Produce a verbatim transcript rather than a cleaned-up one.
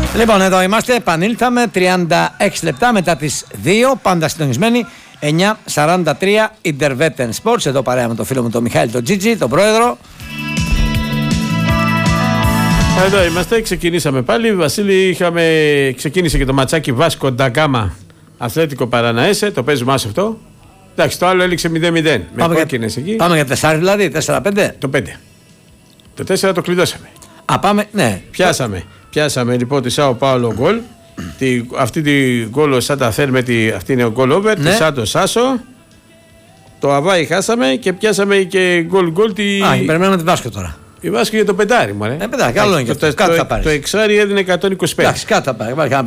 Λοιπόν, εδώ είμαστε, επανήλθαμε τριάντα έξι λεπτά μετά τις δύο, πάντα συντονισμένοι, εννιά σαράντα τρία Intervetten Sports, εδώ παρέα με τον φίλο μου τον Μιχάλη τον Τζίτζι, τον πρόεδρο. Εδώ είμαστε, ξεκινήσαμε πάλι. Βασίλη, είχαμε... ξεκίνησε και το ματσάκι Βάσκο Νταγκάμα Αθλέτικο Παραναέσε, το παίζουμε άσο αυτό. Εντάξει, το άλλο έληξε μηδέν μηδέν. Με κόκκινες εκεί. Πάμε για τέσσερα δηλαδή, τέσσερα πέντε. Το πέντε. Το τέσσερα το κλειδώσαμε. Α, πάμε, ναι. Πιάσαμε. Πιάσαμε λοιπόν τη Σάο Πάολο γκολ. Τη, αυτή τη γκολ σαν τα θέλουμε, τη, αυτή είναι ο γκολ over. Ναι. Τη Σάντο Σάσο. Το Αβάη χάσαμε και πιάσαμε και γκολ γκολ. Τη... Α, περιμένουμε τη Βάσκο τώρα. Η Βάσκο για το πεντάρι μου, ε. Ε, πεντάρι, καλό είναι και αυτό. Το, το, το, το εξάρι έδινε εκατόν είκοσι πέντε. Εντάξει, κάτι θα πάρει.